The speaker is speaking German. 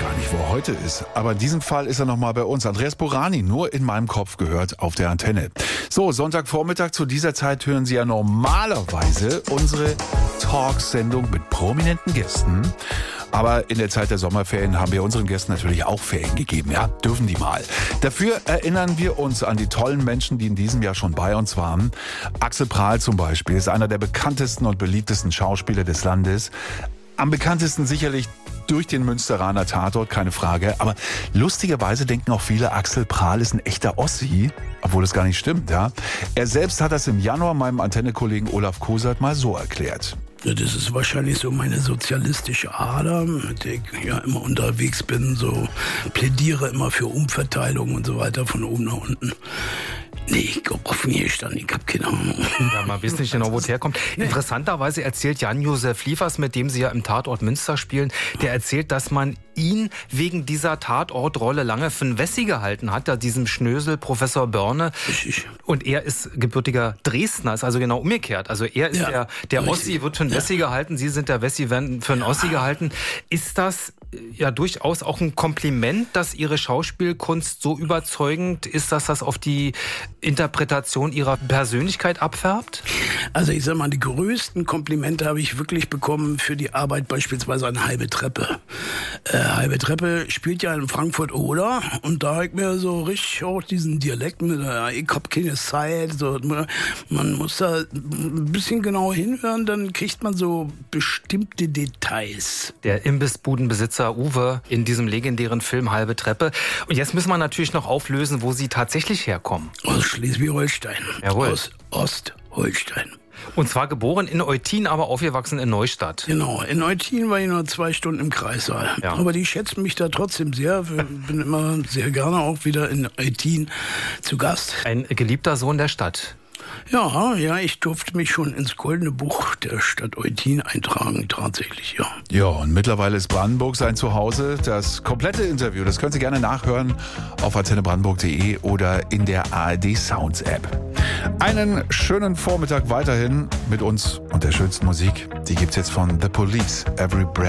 gar nicht, wo er heute ist. Aber in diesem Fall ist er nochmal bei uns. Andreas Borani, nur in meinem Kopf gehört auf der Antenne. So, Sonntagvormittag zu dieser Zeit hören Sie ja normalerweise unsere Talksendung mit prominenten Gästen. Aber in der Zeit der Sommerferien haben wir unseren Gästen natürlich auch Ferien gegeben. Ja, dürfen die mal. Dafür erinnern wir uns an die tollen Menschen, die in diesem Jahr schon bei uns waren. Axel Prahl zum Beispiel ist einer der bekanntesten und beliebtesten Schauspieler des Landes. Am bekanntesten sicherlich durch den Münsteraner Tatort, keine Frage. Aber lustigerweise denken auch viele, Axel Prahl ist ein echter Ossi, obwohl das gar nicht stimmt. Ja? Er selbst hat das im Januar meinem Antenne-Kollegen Olaf Kosert mal so erklärt. Ja, das ist wahrscheinlich so meine sozialistische Ader, mit der ich ja immer unterwegs bin, so plädiere immer für Umverteilung und so weiter von oben nach unten. Nee, ich hab offen hier gestanden, ich hab keine Ahnung. Ja, man weiß nicht genau, wo es herkommt. Interessanterweise erzählt Jan-Josef Liefers, mit dem Sie ja im Tatort Münster spielen, der erzählt, dass man ihn wegen dieser Tatortrolle lange für einen Wessi gehalten hat, da diesem Schnösel Professor Börne. Richtig. Und er ist gebürtiger Dresdner, ist also genau umgekehrt. Also er ist der Ossi, wird für einen Wessi gehalten, Sie sind der Wessi, werden für einen Ossi gehalten. Ist das ja durchaus auch ein Kompliment, dass Ihre Schauspielkunst so überzeugend ist, dass das auf die Interpretation Ihrer Persönlichkeit abfärbt? Also ich sag mal, die größten Komplimente habe ich wirklich bekommen für die Arbeit beispielsweise an Halbe Treppe. Halbe Treppe spielt ja in Frankfurt-Oder und da habe ich mir so richtig auch diesen Dialekt mit, ich hab keine Zeit, so, man muss da ein bisschen genau hinhören, dann kriegt man so bestimmte Details. Der Imbissbudenbesitzer Uwe in diesem legendären Film Halbe Treppe. Und jetzt müssen wir natürlich noch auflösen, wo Sie tatsächlich herkommen. Aus Schleswig-Holstein. Jawohl. Aus Ostholstein. Und zwar geboren in Eutin, aber aufgewachsen in Neustadt. Genau, in Eutin war ich nur 2 Stunden im Kreissaal. Ja. Aber die schätzen mich da trotzdem sehr. Ich bin immer sehr gerne auch wieder in Eutin zu Gast. Ein geliebter Sohn der Stadt. Ja, ich durfte mich schon ins Goldene Buch der Stadt Eutin eintragen, tatsächlich, ja. Ja, und mittlerweile ist Brandenburg sein Zuhause. Das komplette Interview, das können Sie gerne nachhören auf antennebrandenburg.de oder in der ARD Sounds App. Einen schönen Vormittag weiterhin mit uns und der schönsten Musik. Die gibt's jetzt von The Police, Every Breath